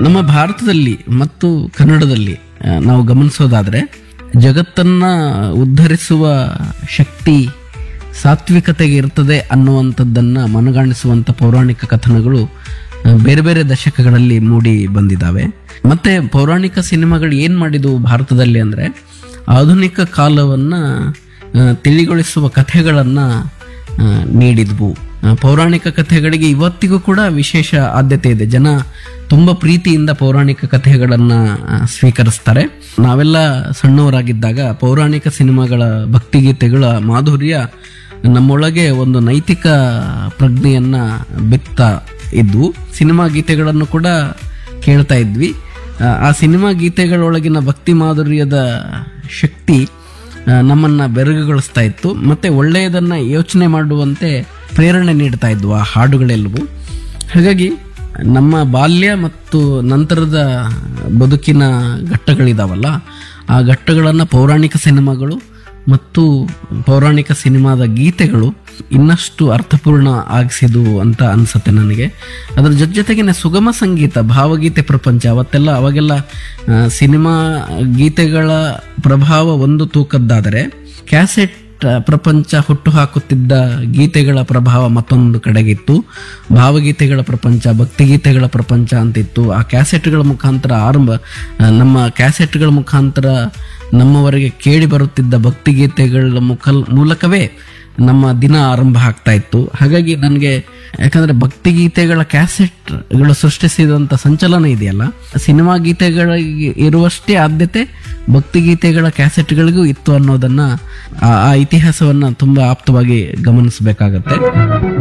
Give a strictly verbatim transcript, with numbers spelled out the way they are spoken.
ನಮ್ಮ ಭಾರತದಲ್ಲಿ ಮತ್ತು ಕನ್ನಡದಲ್ಲಿ ಆ, ನಾವು ಗಮನಿಸೋದಾದ್ರೆ ಜಗತ್ತನ್ನ ಉದ್ಧರಿಸುವ ಶಕ್ತಿ ಸಾತ್ವಿಕತೆಗೆ ಇರ್ತದೆ ಅನ್ನುವಂಥದ್ದನ್ನ ಮನಗಾಣಿಸುವಂಥ ಪೌರಾಣಿಕ ಕಥನಗಳು ಆ, ಬೇರೆ ಬೇರೆ ದಶಕಗಳಲ್ಲಿ ಮೂಡಿ ಬಂದಿದ್ದಾವೆ. ಮತ್ತೆ ಪೌರಾಣಿಕ ಸಿನಿಮಾಗಳು ಏನ್ ಮಾಡಿದವು ಭಾರತದಲ್ಲಿ ಅಂದ್ರೆ ಆಧುನಿಕ ಕಾಲವನ್ನ ಆ, ತಿಳಿಗೊಳಿಸುವ ಕಥೆಗಳನ್ನ ಆ, ನೀಡಿದ್ವು. ಆ, ಪೌರಾಣಿಕ ಕಥೆಗಳಿಗೆ ಇವತ್ತಿಗೂ ಕೂಡ ವಿಶೇಷ ಆದ್ಯತೆ ಇದೆ. ಜನ ತುಂಬಾ ಪ್ರೀತಿಯಿಂದ ಪೌರಾಣಿಕ ಕಥೆಗಳನ್ನ ಆ, ಸ್ವೀಕರಿಸ್ತಾರೆ. ನಾವೆಲ್ಲ ಸಣ್ಣವರಾಗಿದ್ದಾಗ ಪೌರಾಣಿಕ ಸಿನಿಮಾಗಳ ಭಕ್ತಿಗೀತೆಗಳ ಮಾಧುರ್ಯ ನಮ್ಮೊಳಗೆ ಒಂದು ನೈತಿಕ ಪ್ರಜ್ಞೆಯನ್ನ ಬಿತ್ತಾ ಇದ್ವು. ಸಿನಿಮಾ ಗೀತೆಗಳನ್ನು ಕೂಡ ಕೇಳ್ತಾ ಇದ್ವಿ. ಆ, ಆ ಸಿನಿಮಾ ಗೀತೆಗಳೊಳಗಿನ ಭಕ್ತಿ ಮಾಧುರ್ಯದ ಶಕ್ತಿ ಆ, ನಮ್ಮನ್ನ ಬೆರಗುಗೊಳಿಸ್ತಾ ಇತ್ತು. ಮತ್ತೆ ಒಳ್ಳೆಯದನ್ನ ಯೋಚನೆ ಮಾಡುವಂತೆ ಪ್ರೇರಣೆ ನೀಡ್ತಾ ಇದ್ವು ಆ ಹಾಡುಗಳೆಲ್ಲವೂ. ಹಾಗಾಗಿ ನಮ್ಮ ಬಾಲ್ಯ ಮತ್ತು ನಂತರದ ಬದುಕಿನ ಘಟ್ಟಗಳಿದಾವಲ್ಲ, ಆ ಘಟ್ಟಗಳನ್ನು ಪೌರಾಣಿಕ ಸಿನಿಮಾಗಳು ಮತ್ತು ಪೌರಾಣಿಕ ಸಿನಿಮಾದ ಗೀತೆಗಳು ಇನ್ನಷ್ಟು ಅರ್ಥಪೂರ್ಣ ಆಗಿಸಿದ್ವು ಅಂತ ಅನ್ಸುತ್ತೆ ನನಗೆ. ಅದರ ಜೊತೆ ಜೊತೆಗೇನೆ ಸುಗಮ ಸಂಗೀತ, ಭಾವಗೀತೆ ಪ್ರಪಂಚ ಅವತ್ತೆಲ್ಲ ಅವಾಗೆಲ್ಲ ಆ, ಸಿನಿಮಾ ಗೀತೆಗಳ ಪ್ರಭಾವ ಒಂದು ತೂಕದ್ದಾದರೆ ಕ್ಯಾಸೆಟ್ ಪ್ರಪಂಚ ಹುಟ್ಟು ಹಾಕುತ್ತಿದ್ದ ಗೀತೆಗಳ ಪ್ರಭಾವ ಮತ್ತೊಂದು ಕಡೆಗಿತ್ತು. ಭಾವಗೀತೆಗಳ ಪ್ರಪಂಚ, ಭಕ್ತಿಗೀತೆಗಳ ಪ್ರಪಂಚ ಅಂತಿತ್ತು. ಆ ಕ್ಯಾಸೆಟ್ಗಳ ಮುಖಾಂತರ ಆರಂಭ ಆ, ನಮ್ಮ ಕ್ಯಾಸೆಟ್ಗಳ ಮುಖಾಂತರ ನಮ್ಮವರೆಗೆ ಕೇಳಿ ಬರುತ್ತಿದ್ದ ಭಕ್ತಿಗೀತೆಗಳ ಮುಖ ಮೂಲಕವೇ ನಮ್ಮ ದಿನ ಆರಂಭ ಆಗ್ತಾ ಇತ್ತು. ಹಾಗಾಗಿ ನನಗೆ ಯಾಕಂದ್ರೆ ಭಕ್ತಿಗೀತೆಗಳ ಕ್ಯಾಸೆಟ್ಗಳು ಸೃಷ್ಟಿಸಿದಂಥ ಸಂಚಲನ ಇದೆಯಲ್ಲ, ಸಿನಿಮಾ ಗೀತೆಗಳಿಗೆ ಇರುವಷ್ಟೇ ಆದ್ಯತೆ ಭಕ್ತಿಗೀತೆಗಳ ಕ್ಯಾಸೆಟ್ಗಳಿಗೂ ಇತ್ತು ಅನ್ನೋದನ್ನ ಆ ಆ ಇತಿಹಾಸವನ್ನ ತುಂಬಾ ಆಪ್ತವಾಗಿ ಗಮನಿಸಬೇಕಾಗತ್ತೆ.